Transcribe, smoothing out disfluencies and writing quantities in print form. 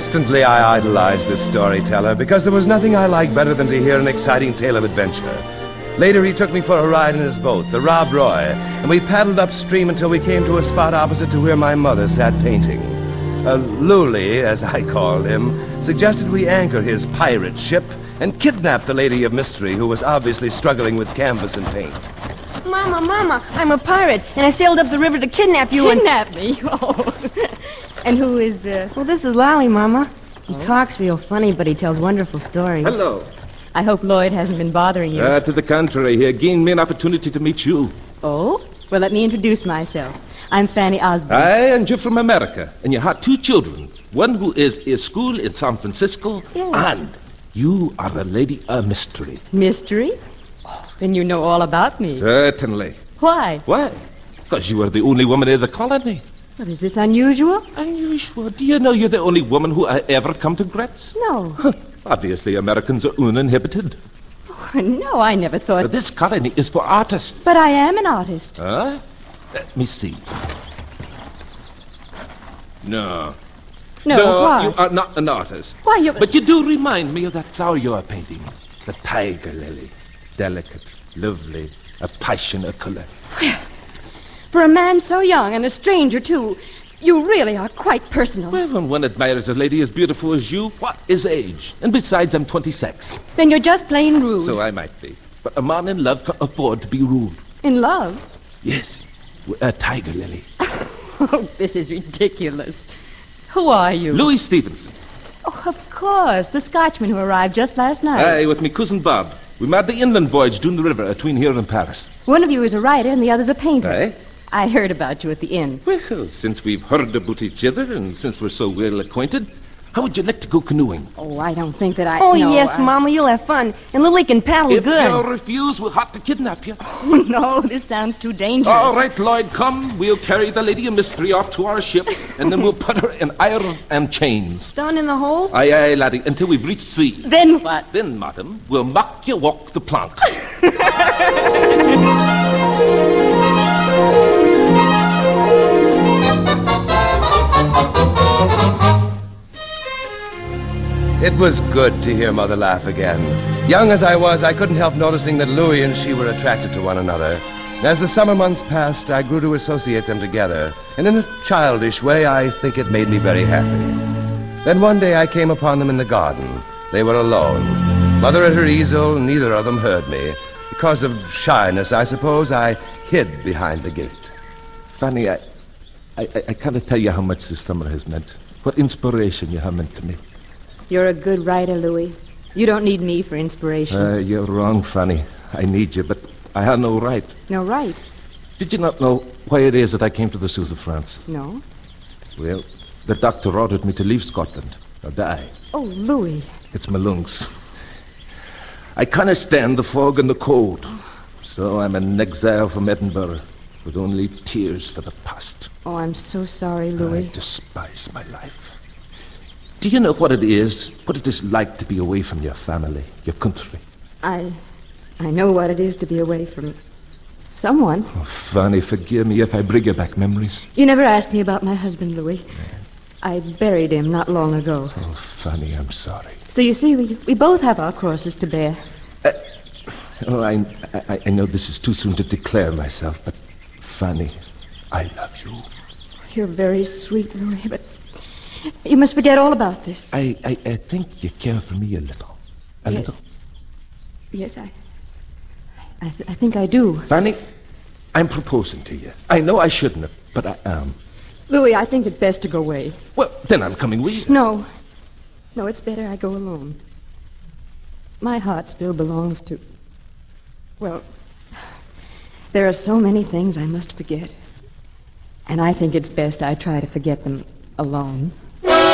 Instantly I idolized this storyteller because there was nothing I liked better than to hear an exciting tale of adventure. Later, he took me for a ride in his boat, the Rob Roy, and we paddled upstream until we came to a spot opposite to where my mother sat painting. Lully, as I called him, suggested we anchor his pirate ship and kidnap the lady of mystery who was obviously struggling with canvas and paint. Mama, I'm a pirate, and I sailed up the river to kidnap you Kidnap me? Oh. And who is, Well, this is Lolly, Mama. He talks real funny, but he tells wonderful stories. Hello. I hope Lloyd hasn't been bothering you. To the contrary, he gained me an opportunity to meet you. Oh? Well, let me introduce myself. I'm Fanny Osborne. And you're from America, and you have 2 children. One who is in school in San Francisco, Yes. and you are the lady of mystery. Mystery? Oh, then you know all about me. Certainly. Why? Why? Because you are the only woman in the colony. Well, is this unusual? Unusual. Do you know you're the only woman who I ever come to Gretz? No. Obviously, Americans are uninhibited. No, I never thought... This colony is for artists. But I am an artist. Huh? Let me see. No. No, why? You are not an artist. Why, you... But you do remind me of that flower you are painting. The tiger lily. Delicate, lovely, a passionate color. For a man so young and a stranger, too, you really are quite personal. Well, when one admires a lady as beautiful as you, what is age? And besides, I'm 26. Then you're just plain rude. So I might be. But a man in love can afford to be rude. In love? Yes, a tiger lily. Oh, this is ridiculous. Who are you? Louis Stevenson. Oh, of course. The Scotchman who arrived just last night. Aye, with me cousin Bob. We made the inland voyage down the river between here and Paris. One of you is a writer and the other's a painter. Aye. I heard about you at the inn. Well, since we've heard about each other and since we're so well acquainted, how would you like to go canoeing? Oh, I don't think that I... Oh, no, yes, Mama, you'll have fun. And Lily can paddle If good. you refuse, we'll have to kidnap you. Oh, no, this sounds too dangerous. All right, Lloyd, come. We'll carry the lady of mystery off to our ship, and then we'll put her in iron and chains. Down in the hole? Aye, aye, laddie, until we've reached sea. Then what? Then, madam, we'll make you walk the plank. It was good to hear Mother laugh again. Young as I was, I couldn't help noticing that Louis and she were attracted to one another. As the summer months passed, I grew to associate them together, and in a childish way, I think it made me very happy. Then one day I came upon them in the garden. They were alone. Mother at her easel, and neither of them heard me. Because of shyness, I suppose, I hid behind the gate. Fanny, I can't tell you how much this summer has meant. What inspiration you have meant to me. You're a good writer, Louis. You don't need me for inspiration. You're wrong, Fanny. I need you, but I have no right. No right? Did you not know why it is that I came to the south of France? No. Well, the doctor ordered me to leave Scotland or die. Oh, Louis. It's my lungs. I can't stand the fog and the cold. So I'm an exile from Edinburgh with only tears for the past. Oh, I'm so sorry, Louis. I despise my life. Do you know what it is like to be away from your family, your country? I know what it is to be away from someone. Oh, Fanny, forgive me if I bring you back memories. You never asked me about my husband, Louis. I buried him not long ago. Oh, Fanny, I'm sorry. So you see, we both have our crosses to bear. I know this is too soon to declare myself, but Fanny, I love you. You're very sweet, Louis, but you must forget all about this. I think you care for me a little. A little? Yes, I think I do. Fanny, I'm proposing to you. I know I shouldn't have, but I am. Louis, I think it's best to go away. Well, then I'm coming with you. No, it's better I go alone. My heart still belongs to... Well, there are so many things I must forget. And I think it's best I try to forget them alone.